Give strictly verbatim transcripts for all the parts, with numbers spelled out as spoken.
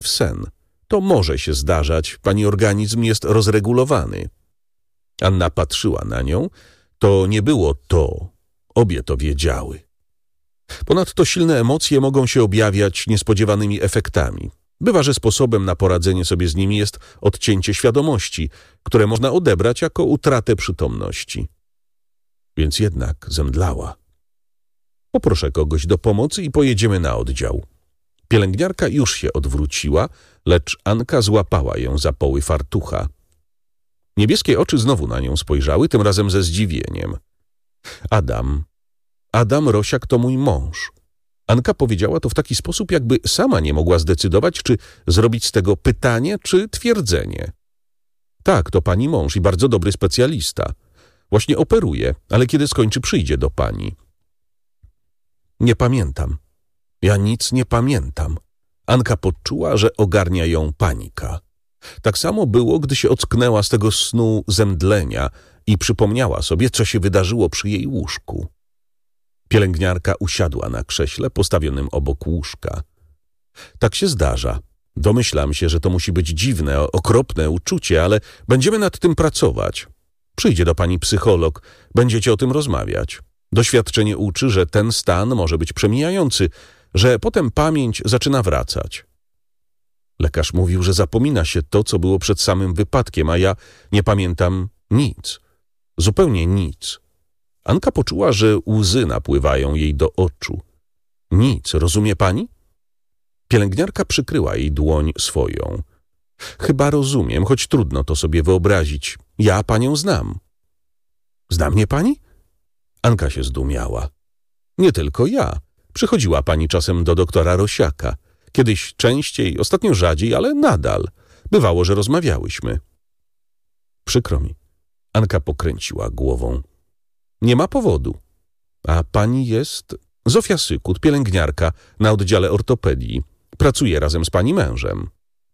w sen. To może się zdarzać, pani organizm jest rozregulowany. Anna patrzyła na nią. To nie było to. Obie to wiedziały. Ponadto silne emocje mogą się objawiać niespodziewanymi efektami. Bywa, że sposobem na poradzenie sobie z nimi jest odcięcie świadomości, które można odebrać jako utratę przytomności. Więc jednak zemdlała. Poproszę kogoś do pomocy i pojedziemy na oddział. Pielęgniarka już się odwróciła, lecz Anka złapała ją za poły fartucha. Niebieskie oczy znowu na nią spojrzały, tym razem ze zdziwieniem. Adam, Adam Rosiak to mój mąż. Anka powiedziała to w taki sposób, jakby sama nie mogła zdecydować, czy zrobić z tego pytanie, czy twierdzenie. Tak, to pani mąż i bardzo dobry specjalista. Właśnie operuje, ale kiedy skończy, przyjdzie do pani. Nie pamiętam. Ja nic nie pamiętam. Anka poczuła, że ogarnia ją panika. Tak samo było, gdy się ocknęła z tego snu zemdlenia i przypomniała sobie, co się wydarzyło przy jej łóżku. Pielęgniarka usiadła na krześle postawionym obok łóżka. Tak się zdarza. Domyślam się, że to musi być dziwne, okropne uczucie, ale będziemy nad tym pracować. Przyjdzie do pani psycholog, będziecie o tym rozmawiać. Doświadczenie uczy, że ten stan może być przemijający, że potem pamięć zaczyna wracać. Lekarz mówił, że zapomina się to, co było przed samym wypadkiem, a ja nie pamiętam nic. Zupełnie nic. Anka poczuła, że łzy napływają jej do oczu. Nic, rozumie pani? Pielęgniarka przykryła jej dłoń swoją. Chyba rozumiem, choć trudno to sobie wyobrazić. Ja panią znam. Zna mnie pani? Anka się zdumiała. Nie tylko ja. Przychodziła pani czasem do doktora Rosiaka. Kiedyś częściej, ostatnio rzadziej, ale nadal. Bywało, że rozmawiałyśmy. Przykro mi. Anka pokręciła głową. Nie ma powodu. A pani jest... Zofia Sykut, pielęgniarka na oddziale ortopedii. Pracuje razem z pani mężem.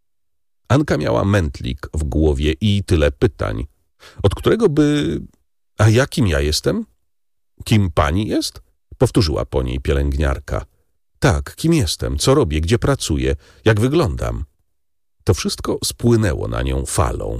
Anka miała mętlik w głowie i tyle pytań. Od którego by... A jakim ja jestem? Kim pani jest? Powtórzyła po niej pielęgniarka. Tak, kim jestem, co robię, gdzie pracuję, jak wyglądam. To wszystko spłynęło na nią falą.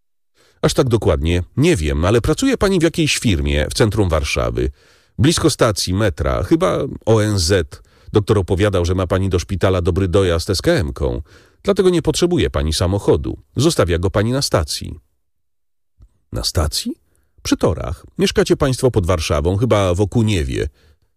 Aż tak dokładnie nie wiem, ale pracuje pani w jakiejś firmie w centrum Warszawy. Blisko stacji metra, chyba O N Z. Doktor opowiadał, że ma pani do szpitala dobry dojazd S K M-ką. Dlatego nie potrzebuje pani samochodu. Zostawia go pani na stacji. Na stacji? Przy torach. Mieszkacie państwo pod Warszawą, chyba w Okuniewie.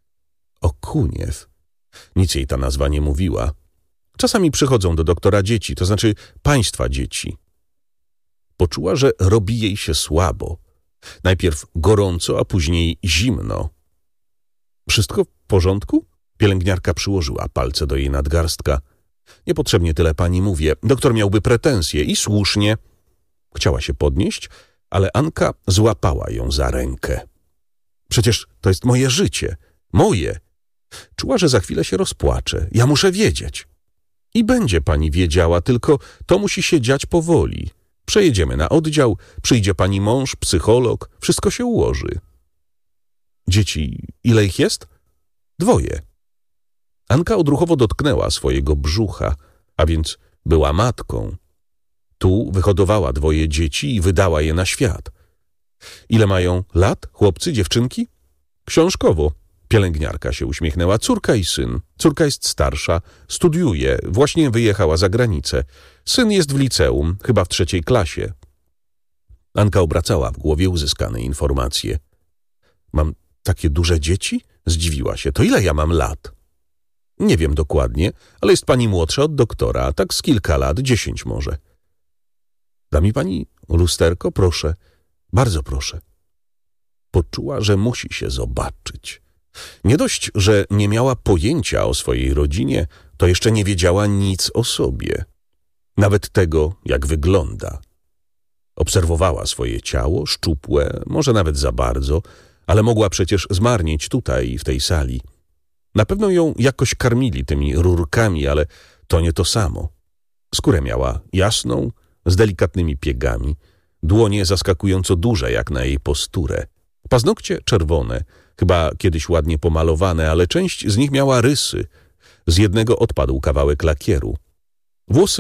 Okuniew? Nic jej ta nazwa nie mówiła. Czasami przychodzą do doktora dzieci, to znaczy państwa dzieci. Poczuła, że robi jej się słabo. Najpierw gorąco, a później zimno. Wszystko w porządku? Pielęgniarka przyłożyła palce do jej nadgarstka. Niepotrzebnie tyle pani mówię. Doktor miałby pretensje i słusznie. Chciała się podnieść, ale Anka złapała ją za rękę. Przecież to jest moje życie. Moje. Czuła, że za chwilę się rozpłacze. Ja muszę wiedzieć. I będzie pani wiedziała, tylko to musi się dziać powoli. Przejedziemy na oddział, przyjdzie pani mąż, psycholog, wszystko się ułoży. Dzieci, ile ich jest? Dwoje. Anka odruchowo dotknęła swojego brzucha, a więc była matką. Tu wyhodowała dwoje dzieci i wydała je na świat. Ile mają lat, chłopcy, dziewczynki? Książkowo. Pielęgniarka się uśmiechnęła. Córka i syn. Córka jest starsza, studiuje, właśnie wyjechała za granicę. Syn jest w liceum, chyba w trzeciej klasie. Anka obracała w głowie uzyskane informacje. Mam takie duże dzieci? Zdziwiła się. To ile ja mam lat? Nie wiem dokładnie, ale jest pani młodsza od doktora, tak z kilka lat, dziesięć może. Da mi pani lusterko? Proszę. Bardzo proszę. Poczuła, że musi się zobaczyć. Nie dość, że nie miała pojęcia o swojej rodzinie, to jeszcze nie wiedziała nic o sobie. Nawet tego, jak wygląda. Obserwowała swoje ciało, szczupłe, może nawet za bardzo, ale mogła przecież zmarnieć tutaj, w tej sali. Na pewno ją jakoś karmili tymi rurkami, ale to nie to samo. Skórę miała jasną, z delikatnymi piegami, dłonie zaskakująco duże jak na jej posturę. Paznokcie czerwone, chyba kiedyś ładnie pomalowane, ale część z nich miała rysy. Z jednego odpadł kawałek lakieru. Włosy